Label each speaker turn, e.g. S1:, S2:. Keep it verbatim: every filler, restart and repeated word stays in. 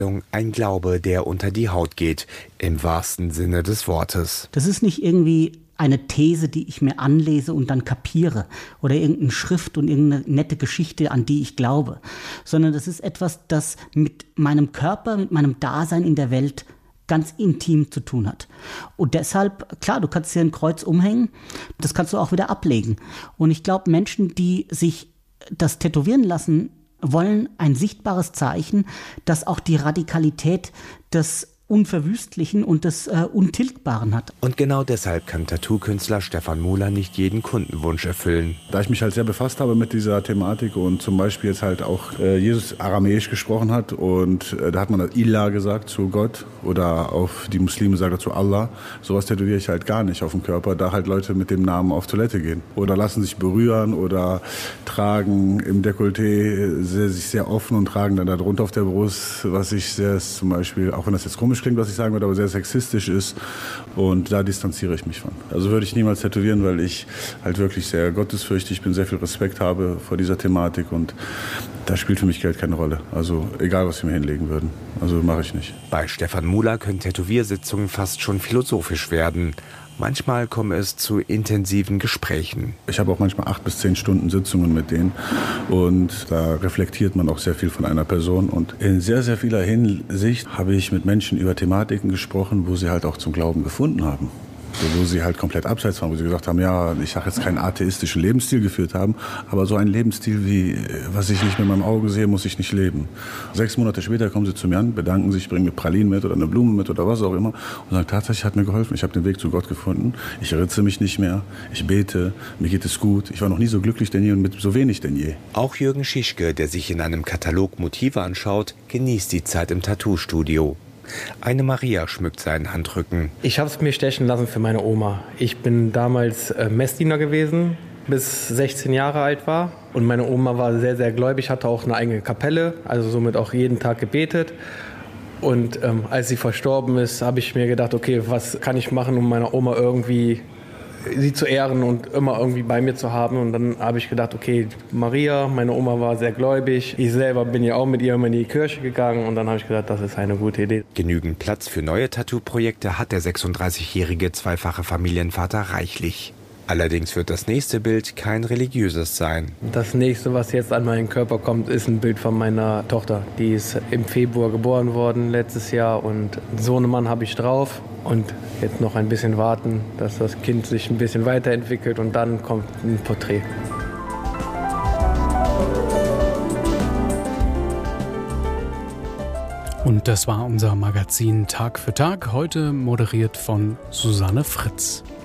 S1: Ein Glaube, der unter die Haut geht, im wahrsten Sinne des Wortes.
S2: Das ist nicht irgendwie eine These, die ich mir anlese und dann kapiere oder irgendeine Schrift und irgendeine nette Geschichte, an die ich glaube, sondern das ist etwas, das mit meinem Körper, mit meinem Dasein in der Welt ganz intim zu tun hat. Und deshalb, klar, du kannst dir ein Kreuz umhängen, das kannst du auch wieder ablegen. Und ich glaube, Menschen, die sich das tätowieren lassen, wollen ein sichtbares Zeichen, das auch die Radikalität des Unverwüstlichen und des äh, Untilgbaren hat.
S1: Und genau deshalb kann Tattoo-Künstler Stefan Muller nicht jeden Kundenwunsch erfüllen.
S3: Da ich mich halt sehr befasst habe mit dieser Thematik und zum Beispiel jetzt halt auch äh, Jesus aramäisch gesprochen hat und äh, da hat man das Ilah gesagt zu Gott oder auf die Muslime sagt dazu Allah. Sowas tätowiere ich halt gar nicht auf dem Körper, da halt Leute mit dem Namen auf Toilette gehen oder lassen sich berühren oder tragen im Dekolleté sehr, sich sehr offen und tragen dann darunter auf der Brust, was ich sehr zum Beispiel, auch wenn das jetzt komisch klingt, was ich sagen würde, aber sehr sexistisch ist und da distanziere ich mich von. Also würde ich niemals tätowieren, weil ich halt wirklich sehr gottesfürchtig bin, sehr viel Respekt habe vor dieser Thematik und da spielt für mich Geld keine Rolle. Also egal, was sie mir hinlegen würden. Also mache ich nicht.
S1: Bei Stefan Muller können Tätowiersitzungen fast schon philosophisch werden. Manchmal komme es zu intensiven Gesprächen.
S3: Ich habe auch manchmal acht bis zehn Stunden Sitzungen mit denen und da reflektiert man auch sehr viel von einer Person. Und in sehr, sehr vieler Hinsicht habe ich mit Menschen über Thematiken gesprochen, wo sie halt auch zum Glauben gefunden haben. Wo sie halt komplett abseits waren, wo sie gesagt haben, ja, ich sage jetzt keinen atheistischen Lebensstil geführt haben, aber so einen Lebensstil wie, was ich nicht mit meinem Auge sehe, muss ich nicht leben. Sechs Monate später kommen sie zu mir an, bedanken sich, bringen mir Pralinen mit oder eine Blume mit oder was auch immer und sagen, tatsächlich hat mir geholfen, ich habe den Weg zu Gott gefunden, ich ritze mich nicht mehr, ich bete, mir geht es gut, ich war noch nie so glücklich denn je und mit so wenig denn je.
S1: Auch Jürgen Schischke, der sich in einem Katalog Motive anschaut, genießt die Zeit im Tattoo-Studio. Eine Maria schmückt seinen Handrücken.
S4: Ich habe es mir stechen lassen für meine Oma. Ich bin damals äh, Messdiener gewesen, bis sechzehn Jahre alt war. Und meine Oma war sehr, sehr gläubig, hatte auch eine eigene Kapelle, also somit auch jeden Tag gebetet. Und ähm, als sie verstorben ist, habe ich mir gedacht, okay, was kann ich machen, um meiner Oma irgendwie sie zu ehren und immer irgendwie bei mir zu haben. Und dann habe ich gedacht, okay, Maria, meine Oma war sehr gläubig. Ich selber bin ja auch mit ihr immer in die Kirche gegangen. Und dann habe ich gedacht, das ist eine gute Idee.
S1: Genügend Platz für neue Tattoo-Projekte hat der sechsunddreißigjährige zweifache Familienvater reichlich. Allerdings wird das nächste Bild kein religiöses sein.
S4: Das nächste, was jetzt an meinen Körper kommt, ist ein Bild von meiner Tochter. Die ist im Februar geboren worden, letztes Jahr. Und so einen Mann habe ich drauf. Und jetzt noch ein bisschen warten, dass das Kind sich ein bisschen weiterentwickelt. Und dann kommt ein Porträt.
S5: Und das war unser Magazin Tag für Tag, heute moderiert von Susanne Fritz.